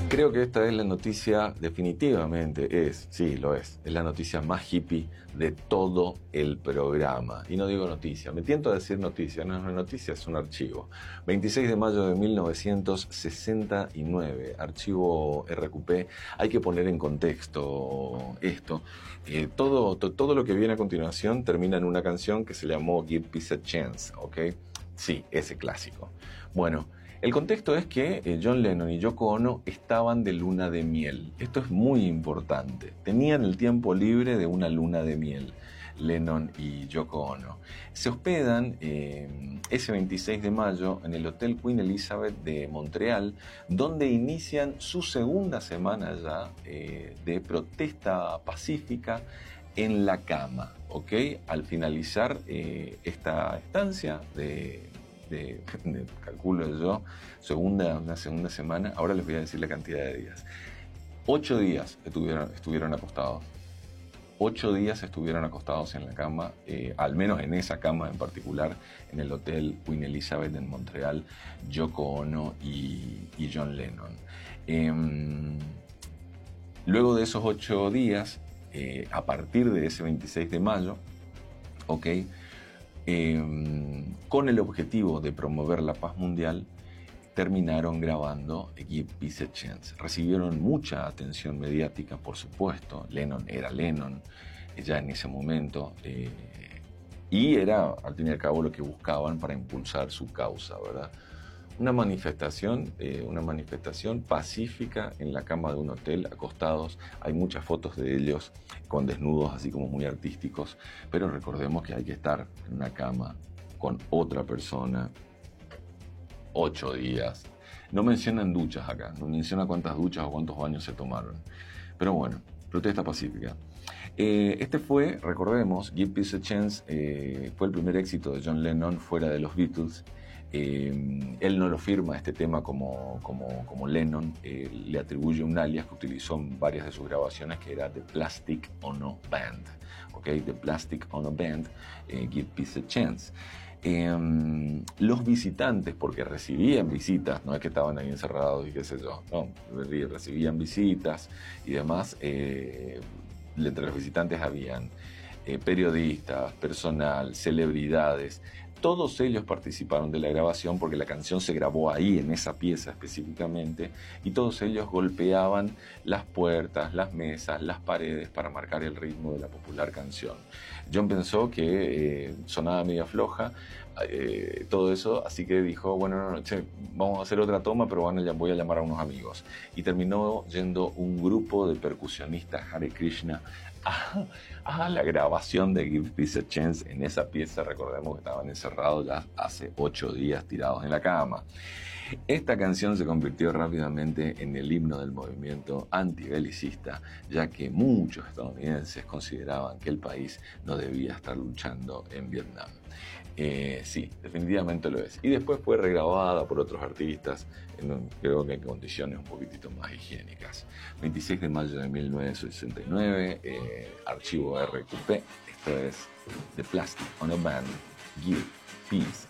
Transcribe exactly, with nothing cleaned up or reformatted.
Creo que esta es la noticia, definitivamente es, sí, lo es, es la noticia más hippie de todo el programa. Y no digo noticia, me tiento a decir noticia, no es una noticia, es un archivo. veintiséis de mayo de mil novecientos sesenta y nueve, archivo R Q P. Hay que poner en contexto esto. Eh, todo, to, todo lo que viene a continuación termina en una canción que se llamó Give Peace a Chance, ¿ok? Sí, ese clásico. Bueno, el contexto es que eh, John Lennon y Yoko Ono estaban de luna de miel. Esto es muy importante. Tenían el tiempo libre de una luna de miel, Lennon y Yoko Ono. Se hospedan eh, ese veintiséis de mayo en el Hotel Queen Elizabeth de Montreal, donde inician su segunda semana ya eh, de protesta pacífica en la cama, ¿ok? Al finalizar eh, esta estancia de... De, de, calculo yo, segunda, una segunda semana, ahora les voy a decir la cantidad de días. Ocho días estuvieron, estuvieron acostados. Ocho días estuvieron acostados en la cama, eh, al menos en esa cama en particular, en el Hotel Queen Elizabeth en Montreal, Yoko Ono y, y John Lennon. Eh, luego de esos ocho días, eh, a partir de ese veintiséis de mayo, ok, Eh, con el objetivo de promover la paz mundial, terminaron grabando Give Peace a Chance. Recibieron mucha atención mediática, por supuesto. Lennon era Lennon ya en ese momento, eh, y era, al fin y al cabo, lo que buscaban para impulsar su causa, ¿verdad? Una manifestación, eh, una manifestación pacífica en la cama de un hotel, acostados. Hay muchas fotos de ellos con desnudos, así como muy artísticos, pero recordemos que hay que estar en una cama con otra persona ocho días. No mencionan duchas acá, no menciona cuántas duchas o cuántos baños se tomaron. Pero bueno, protesta pacífica. Eh, este fue, recordemos, Give Peace a Chance, eh, fue el primer éxito de John Lennon fuera de los Beatles. Eh, él no lo firma este tema como, como, como Lennon, eh, le atribuye un alias que utilizó en varias de sus grabaciones, que era The Plastic Ono Band, ¿okay? The Plastic Ono Band, eh, Give Peace a Chance. Eh, los visitantes, porque recibían visitas, no es que estaban ahí encerrados y qué sé yo, no, recibían visitas y demás, eh, entre los visitantes habían eh, periodistas, personal, celebridades. Todos ellos participaron de la grabación porque la canción se grabó ahí, en esa pieza específicamente, y todos ellos golpeaban las puertas, las mesas, las paredes para marcar el ritmo de la popular canción. John pensó que eh, sonaba media floja, eh, todo eso, así que dijo, bueno, no, no, che, vamos a hacer otra toma, pero bueno, ya voy a llamar a unos amigos. Y terminó yendo un grupo de percusionistas Hare Krishna a, a la grabación de Give Peace a Chance en esa pieza. Recordemos que estaban encerrados ya hace ocho días tirados en la cama. Esta canción se convirtió rápidamente en el himno del movimiento antibelicista, ya que muchos estadounidenses consideraban que el país no debía estar luchando en Vietnam. Eh, sí, definitivamente lo es. Y después fue regrabada por otros artistas, en, creo que en condiciones un poquitito más higiénicas. veintiséis de mayo de mil novecientos sesenta y nueve, eh, archivo R Q P, esto es The Plastic Ono Band, Give Peace